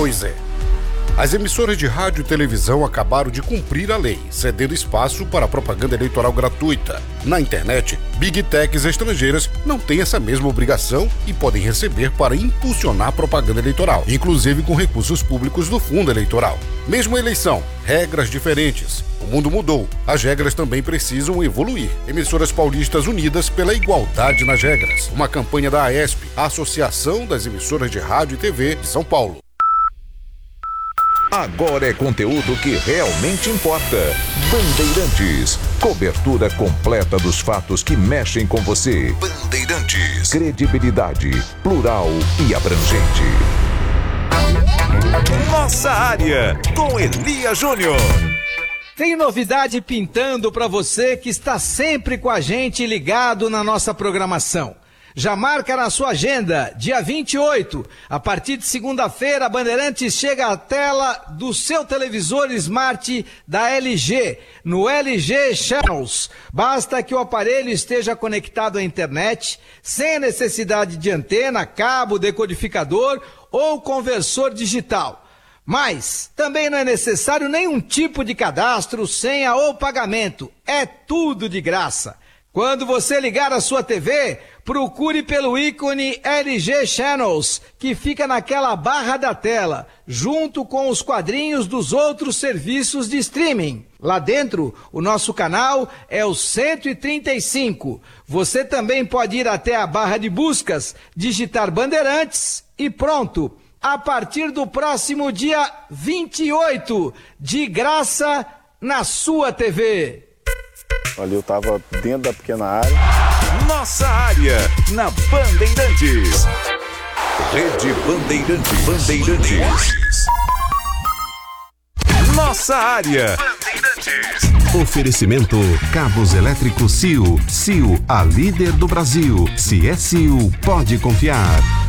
Pois é. As emissoras de rádio e televisão acabaram de cumprir a lei, cedendo espaço para propaganda eleitoral gratuita. Na internet, Big Techs estrangeiras não têm essa mesma obrigação e podem receber para impulsionar propaganda eleitoral, inclusive com recursos públicos do fundo eleitoral. Mesmo a eleição, regras diferentes. O mundo mudou, as regras também precisam evoluir. Emissoras paulistas unidas pela igualdade nas regras. Uma campanha da AESP, a Associação das Emissoras de Rádio e TV de São Paulo. Agora é conteúdo que realmente importa. Bandeirantes. Cobertura completa dos fatos que mexem com você. Bandeirantes. Credibilidade, plural e abrangente. Nossa área, com Elia Júnior. Tem novidade pintando para você que está sempre com a gente ligado na nossa programação. Já marca na sua agenda, dia 28, a partir de segunda-feira, a Bandeirantes chega à tela do seu televisor Smart da LG, no LG Channels. Basta que o aparelho esteja conectado à internet, sem necessidade de antena, cabo, decodificador ou conversor digital. Mas também não é necessário nenhum tipo de cadastro, senha ou pagamento. É tudo de graça. Quando você ligar a sua TV, procure pelo ícone LG Channels, que fica naquela barra da tela, junto com os quadrinhos dos outros serviços de streaming. Lá dentro, o nosso canal é o 135. Você também pode ir até a barra de buscas, digitar Bandeirantes e pronto. A partir do próximo dia 28, de graça na sua TV. Ali eu tava dentro da pequena área. Nossa área, na Bandeirantes. Rede Bandeirantes. Bandeirantes. Nossa área. Bandeirantes. Oferecimento Cabos Elétricos CIO. CIO, a líder do Brasil. Se é CIO, pode confiar.